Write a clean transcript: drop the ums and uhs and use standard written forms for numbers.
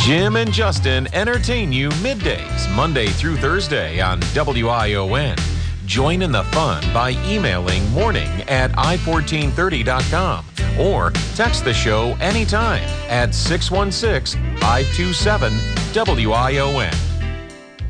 Jim and Justin entertain you middays, Monday through Thursday on WION. Join in the fun by emailing morning@i1430.com or text the show anytime at 616-527-WION.